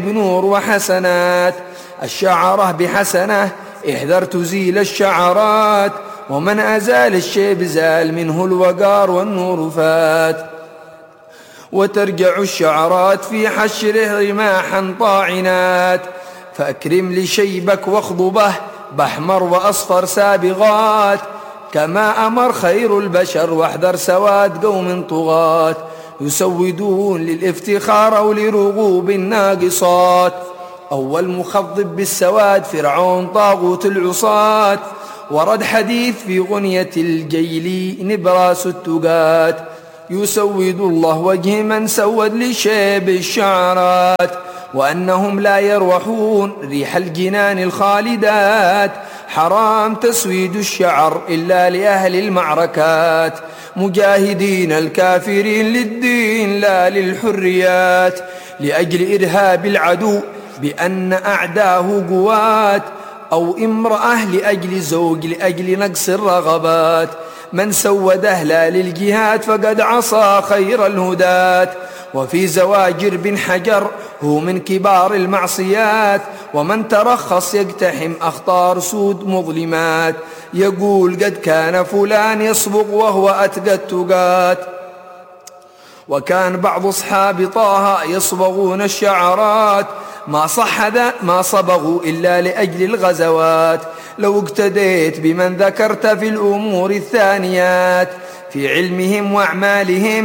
بنور وحسنات. الشعرة بحسنة احذر تزيل الشعرات، ومن أزال الشيب زال منه الوقار والنور فات. وترجع الشعرات في حشره رماحا طاعنات، فأكرم لشيبك واخضبه بأحمر وأصفر سابغات، كما أمر خير البشر واحذر سواد قوم طغاة، يسودون للافتخار أو لرغوب الناقصات. أول مخضب بالسواد فرعون طاغوت العصاة، ورد حديث في غنية الجيل نبراس التقات، يسود الله وجه من سود لشيب الشعرات، وأنهم لا يروحون ريح الجنان الخالدات. حرام تسويد الشعر إلا لأهل المعركات، مجاهدين الكافرين للدين لا للحريات، لأجل إرهاب العدو بأن أعداه قوات، أو امرأة لأجل زوج لأجل نقص الرغبات. من سود أهلا للجهاد فقد عصى خير الهداة، وفي زواجر بن حجر هو من كبار المعصيات، ومن ترخص يقتحم أخطار سود مظلمات. يقول قد كان فلان يصبغ وهو أتقى التقات، وكان بعض أصحاب طه يصبغون الشعرات، ما صبغوا إلا لأجل الغزوات. لو اقتديت بمن ذكرت في الأمور الثانيات في علمهم وأعمالهم